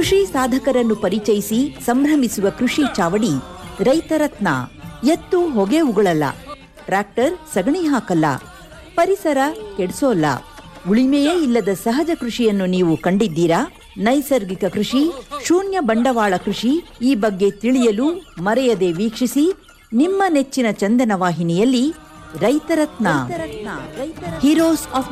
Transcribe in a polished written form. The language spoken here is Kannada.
ಕೃಷಿ ಸಾಧಕರನ್ನು ಪರಿಚಯಿಸಿ ಸಂಭ್ರಮಿಸುವ ಕೃಷಿ ಚಾವಡಿ ರೈತರತ್ನ. ಎತ್ತು ಹೊಗೆ ಉಗುಳಲ್ಲ, ಟ್ರ್ಯಾಕ್ಟರ್ ಸಗಣಿ ಹಾಕಲ್ಲ, ಪರಿಸರ ಕೆಡಿಸೋಲ್ಲ. ಉಳಿಮೆಯೇ ಇಲ್ಲದ ಸಹಜ ಕೃಷಿಯನ್ನು ನೀವು ಕಂಡಿದ್ದೀರಾ? ನೈಸರ್ಗಿಕ ಕೃಷಿ, ಶೂನ್ಯ ಬಂಡವಾಳ ಕೃಷಿ ಈ ಬಗ್ಗೆ ತಿಳಿಯಲು ಮರೆಯದೆ ವೀಕ್ಷಿಸಿ ನಿಮ್ಮ ನೆಚ್ಚಿನ ಚಂದನ ವಾಹಿನಿಯಲ್ಲಿ ರೈತರತ್ನ. Heroes of